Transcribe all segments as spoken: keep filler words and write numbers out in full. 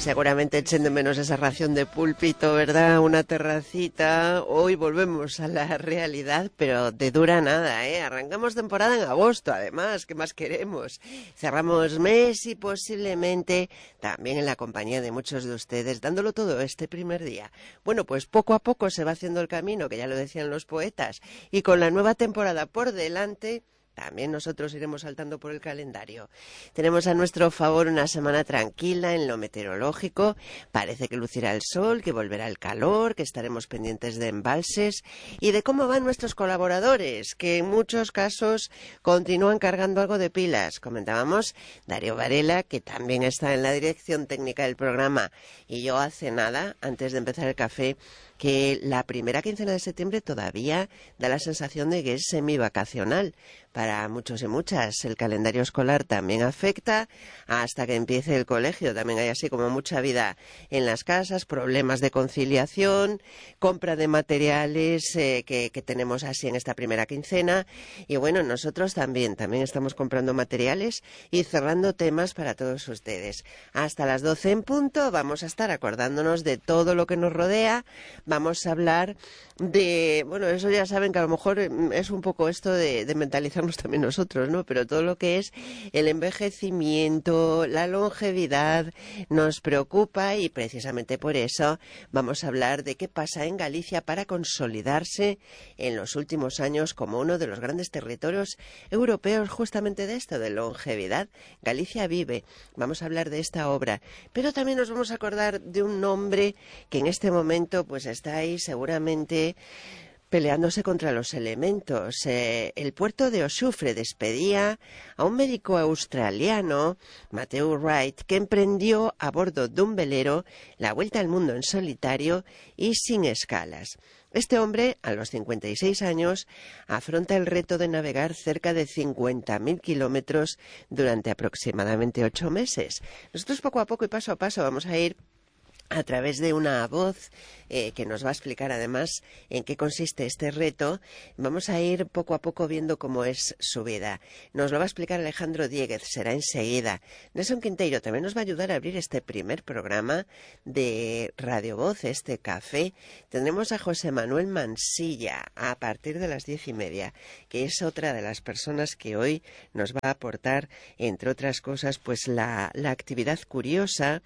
Seguramente echen de menos esa ración de púlpito, ¿verdad? Una terracita. Hoy volvemos a la realidad, pero de dura nada, ¿eh? Arrancamos temporada en agosto, además, ¿qué más queremos? Cerramos mes y posiblemente también en la compañía de muchos de ustedes, dándolo todo este primer día. Bueno, pues poco a poco se va haciendo el camino, que ya lo decían los poetas, y con la nueva temporada por delante, también nosotros iremos saltando por el calendario. Tenemos a nuestro favor una semana tranquila en lo meteorológico. Parece que lucirá el sol, que volverá el calor, que estaremos pendientes de embalses y de cómo van nuestros colaboradores, que en muchos casos continúan cargando algo de pilas. Comentábamos Darío Varela, que también está en la dirección técnica del programa, y yo hace nada, antes de empezar el café, que la primera quincena de septiembre todavía da la sensación de que es semivacacional para muchos y muchas. El calendario escolar también afecta hasta que empiece el colegio. También hay así como mucha vida en las casas, problemas de conciliación, compra de materiales eh, que, que tenemos así en esta primera quincena. Y bueno, nosotros también, también estamos comprando materiales y cerrando temas para todos ustedes. Hasta las doce en punto vamos a estar acordándonos de todo lo que nos rodea. Vamos a hablar de, bueno, eso ya saben que a lo mejor es un poco esto de, de mentalizarnos también nosotros, ¿no? Pero todo lo que es el envejecimiento, la longevidad, nos preocupa y precisamente por eso vamos a hablar de qué pasa en Galicia para consolidarse en los últimos años como uno de los grandes territorios europeos justamente de esto, de longevidad. Galicia vive. Vamos a hablar de esta obra, pero también nos vamos a acordar de un nombre que en este momento pues está ahí seguramente peleándose contra los elementos. Eh, el puerto de Oxufre despedía a un médico australiano, Matthew Wright, que emprendió a bordo de un velero la vuelta al mundo en solitario y sin escalas. Este hombre, a los cincuenta y seis años, afronta el reto de navegar cerca de cincuenta mil kilómetros durante aproximadamente ocho meses. Nosotros poco a poco y paso a paso vamos a ir a través de una voz eh, que nos va a explicar además en qué consiste este reto. Vamos a ir poco a poco viendo cómo es su vida. Nos lo va a explicar Alejandro Dieguez, será enseguida. Nelson Quinteiro también nos va a ayudar a abrir este primer programa de Radio Voz, este café. Tendremos a José Manuel Mansilla a partir de las diez y media, que es otra de las personas que hoy nos va a aportar, entre otras cosas, pues la, la actividad curiosa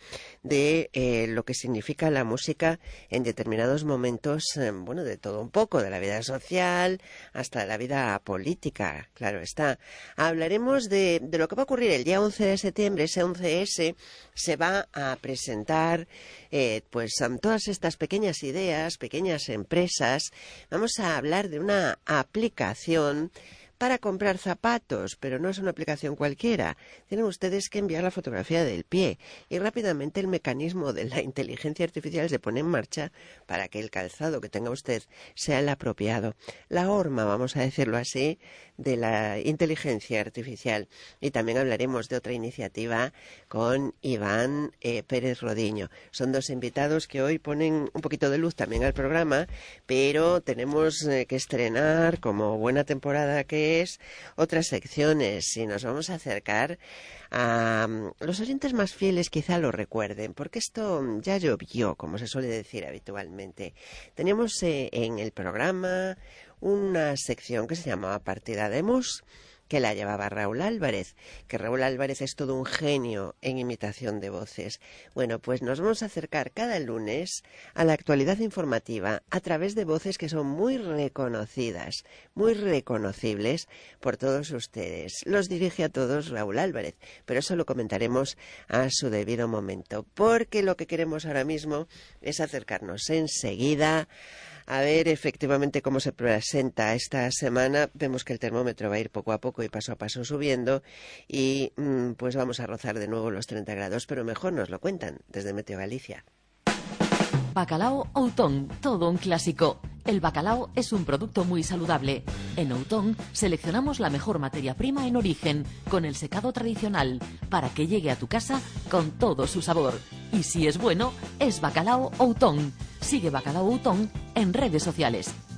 de eh, lo que que significa la música en determinados momentos, eh, bueno, de todo un poco, de la vida social hasta la vida política, claro está. Hablaremos de, de lo que va a ocurrir el día once de septiembre. Ese once ese se va a presentar eh, pues todas estas pequeñas ideas, pequeñas empresas. Vamos a hablar de una aplicación para comprar zapatos, pero no es una aplicación cualquiera. Tienen ustedes que enviar la fotografía del pie y rápidamente el mecanismo de la inteligencia artificial se pone en marcha para que el calzado que tenga usted sea el apropiado. La horma, vamos a decirlo así, de la inteligencia artificial. Y también hablaremos de otra iniciativa con Iván eh, Pérez Rodiño. Son dos invitados que hoy ponen un poquito de luz también al programa, pero tenemos eh, que estrenar, como buena temporada que es, otras secciones y nos vamos a acercar a um, los oyentes más fieles, quizá lo recuerden, porque esto ya llovió, como se suele decir habitualmente. Teníamos eh, en el programa una sección que se llamaba Partida de Mus, que la llevaba Raúl Álvarez, que Raúl Álvarez es todo un genio en imitación de voces. Bueno, pues nos vamos a acercar cada lunes a la actualidad informativa a través de voces que son muy reconocidas, muy reconocibles por todos ustedes. Los dirige a todos Raúl Álvarez, pero eso lo comentaremos a su debido momento, porque lo que queremos ahora mismo es acercarnos enseguida a ver efectivamente cómo se presenta esta semana. Vemos que el termómetro va a ir poco a poco y paso a paso subiendo y mmm, pues vamos a rozar de nuevo los treinta grados, pero mejor nos lo cuentan desde Meteo Galicia. Bacalao Outón, todo un clásico. El bacalao es un producto muy saludable. En Outón seleccionamos la mejor materia prima en origen, con el secado tradicional, para que llegue a tu casa con todo su sabor. Y si es bueno, es Bacalao Outón. Sigue Bacalao Outón en redes sociales.